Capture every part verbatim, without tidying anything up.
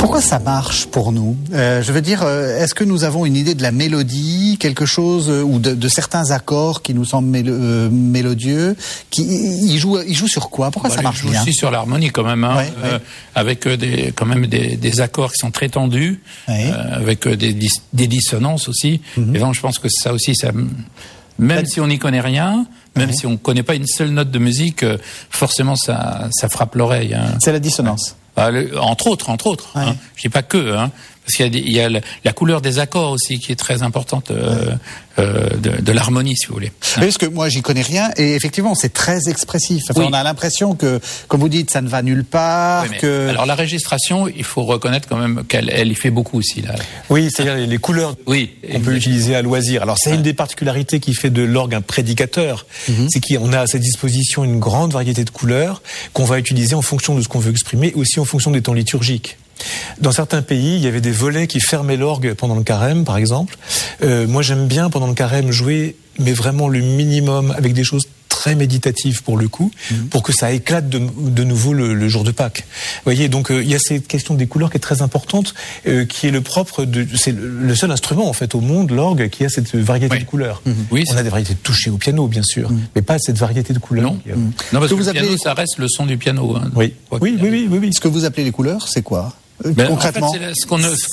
Pourquoi ça marche pour nous? euh, Je veux dire, est-ce que nous avons une idée de la mélodie, quelque chose, ou de, de certains accords qui nous semblent mélo euh, mélodieux, qui ils jouent, ils jouent sur quoi? Pourquoi bah, ça marche ils jouent bien? Aussi sur l'harmonie quand même, hein, ouais, euh, ouais. avec des, quand même des, des accords qui sont très tendus, ouais. euh, avec des, des dissonances aussi. Mm-hmm. Et donc je pense que ça aussi, ça, même ouais. si on n'y connaît rien. Même ouais. si on ne connaît pas une seule note de musique, forcément ça, ça frappe l'oreille. Hein. C'est la dissonance. Ah, le, entre autres, entre autres. Ouais. Hein. Je dis pas que, hein, parce qu'il y a, des, il y a la, la couleur des accords aussi qui est très importante euh, ouais. euh, de, de l'harmonie, si vous voulez. Oui, parce que moi j'y connais rien et effectivement c'est très expressif. Enfin, oui. On a l'impression que, comme vous dites, ça ne va nulle part. Oui, que... Alors la registration, il faut reconnaître quand même qu'elle elle y fait beaucoup aussi là. Oui, c'est-à-dire les, les couleurs oui, qu'on peut utiliser à loisir. Alors c'est ouais. une des particularités qui fait de l'orgue un prédicateur, mm-hmm. c'est qu'on a à sa disposition une grande variété de couleurs qu'on va utiliser en fonction de ce qu'on veut exprimer, aussi en fonction des temps liturgiques. Dans certains pays, il y avait des volets qui fermaient l'orgue pendant le carême, par exemple. Euh, moi, j'aime bien, pendant le carême, jouer, mais vraiment le minimum, avec des choses très méditatives pour le coup, mmh. pour que ça éclate de, de nouveau le, le jour de Pâques. Vous voyez, donc euh, il y a cette question des couleurs qui est très importante, euh, qui est le propre de... C'est le seul instrument, en fait, au monde, l'orgue, qui a cette variété oui. de couleurs. Mmh. Oui, on a des variétés de toucher au piano, bien sûr, mmh. mais pas cette variété de couleurs. Non, mmh. non parce que, que vous le appelez... piano, ça reste le son du piano. Hein. Oui. Oui, oui, oui, oui, oui. Ce que vous appelez les couleurs, c'est quoi? Ben, concrètement, en fait,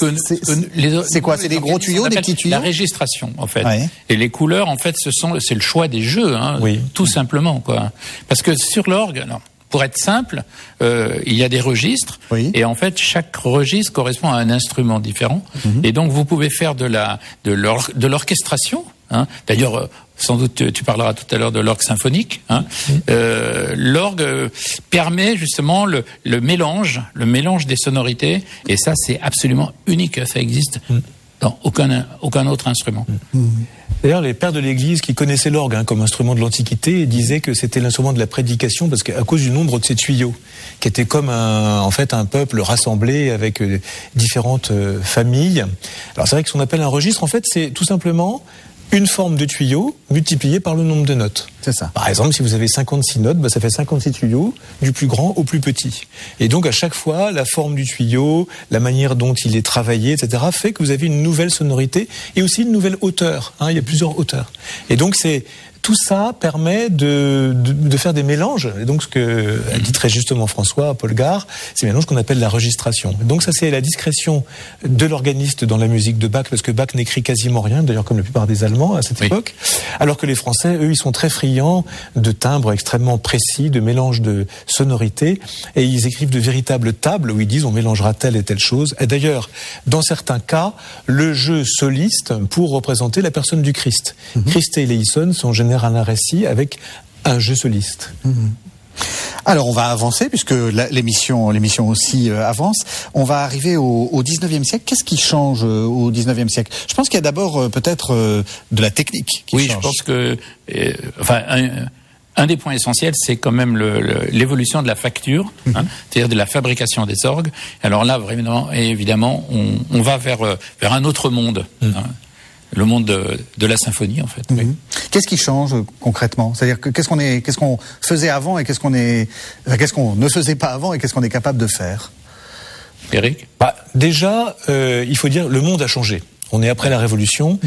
c'est quoi? C'est des gros tuyaux, des petits tuyaux? La registration, en fait. Ouais. Et les couleurs, en fait, ce sont, c'est le choix des jeux, hein, oui. tout simplement, quoi. Parce que sur l'orgue, non. Pour être simple, euh, il y a des registres, oui. et en fait, chaque registre correspond à un instrument différent. Mm-hmm. Et donc, vous pouvez faire de la de l'or, de l'orchestration. Hein. D'ailleurs, sans doute, tu, tu parleras tout à l'heure de l'orgue symphonique. Hein. Mm-hmm. Euh, l'orgue euh, permet justement le, le mélange, le mélange des sonorités, et ça, c'est absolument unique. Ça existe mm. dans aucun aucun autre instrument. Mm-hmm. D'ailleurs, les pères de l'Église qui connaissaient l'orgue hein, comme instrument de l'Antiquité disaient que c'était l'instrument de la prédication parce qu'à cause du nombre de ces tuyaux, qui étaient comme un, en fait un peuple rassemblé avec euh, différentes euh, familles. Alors c'est vrai que ce qu'on appelle un registre, en fait, c'est tout simplement une forme de tuyau multipliée par le nombre de notes. C'est ça. Par exemple, si vous avez cinquante-six notes, bah, ça fait cinquante-six tuyaux, du plus grand au plus petit. Et donc, à chaque fois, la forme du tuyau, la manière dont il est travaillé, et cetera, fait que vous avez une nouvelle sonorité et aussi une nouvelle hauteur. Hein, il y a plusieurs hauteurs. Et donc, c'est... Tout ça permet de, de, de faire des mélanges. Et donc, ce que a dit très justement François Paul Gare, c'est un mélange qu'on appelle la registration. Et donc, ça, c'est la discrétion de l'organiste dans la musique de Bach, parce que Bach n'écrit quasiment rien, d'ailleurs, comme la plupart des Allemands à cette oui. époque. Alors que les Français, eux, ils sont très friands de timbres extrêmement précis, de mélanges de sonorités. Et ils écrivent de véritables tables où ils disent on mélangera telle et telle chose. Et d'ailleurs, dans certains cas, le jeu soliste pour représenter la personne du Christ. Mm-hmm. Christ et Eleison sont généralement un récit avec un jeu soliste. Mmh. Alors on va avancer puisque la, l'émission, l'émission aussi euh, avance. On va arriver au, au dix-neuvième siècle. Qu'est-ce qui change euh, au dix-neuvième siècle? Je pense qu'il y a d'abord euh, peut-être euh, de la technique qui oui, change. Oui, je pense que euh, enfin un, un des points essentiels, c'est quand même le, le, l'évolution de la facture, mmh. hein, c'est-à-dire de la fabrication des orgues. Alors là, vraiment, évidemment, on, on va vers vers un autre monde. Mmh. Hein. Le monde de, de la symphonie, en fait. Mmh. Oui. Qu'est-ce qui change concrètement? C'est-à-dire que qu'est-ce qu'on est, qu'est-ce qu'on faisait avant et qu'est-ce qu'on est, enfin, qu'est-ce qu'on ne faisait pas avant et qu'est-ce qu'on est capable de faire? Eric? Bah, déjà, euh, il faut dire le monde a changé. On est après la Révolution,